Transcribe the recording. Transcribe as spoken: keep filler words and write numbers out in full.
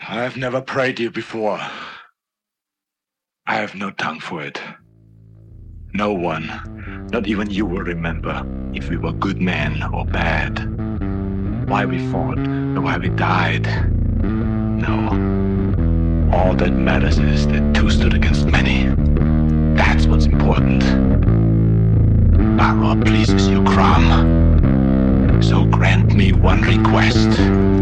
I've never prayed you before. I have no tongue for it. No one, not even you, will remember if we were good men or bad. Why we fought or why we died. No. All that matters is that two stood against many. That's what's important. Power pleases you, Crom. So grant me one request.